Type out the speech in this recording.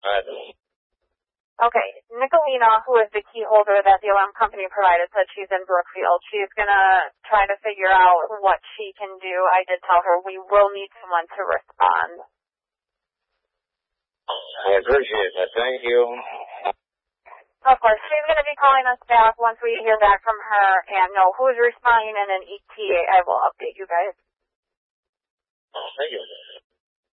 Okay, Nicolina, who is the key holder that the alarm company provided, said she's in Brookfield. She's going to try to figure out what she can do. I did tell her we will need someone to respond. I appreciate that. Thank you. Of course, she's going to be calling us back once we hear back from her and know who's responding in an ETA. I will update you guys. Thank you.